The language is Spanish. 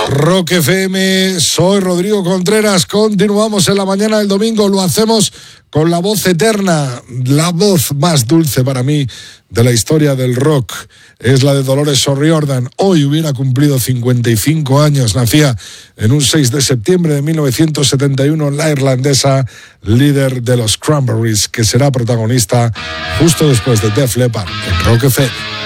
Rock FM, soy Rodrigo Contreras. Continuamos en la mañana del domingo. Lo hacemos con la voz eterna, la voz más dulce para mí de la historia del rock. Es la de Dolores O'Riordan. Hoy hubiera cumplido 55 años. Nacía en un 6 de septiembre de 1971 la irlandesa, líder de los Cranberries, que será protagonista justo después de Def Leppard en Rock FM.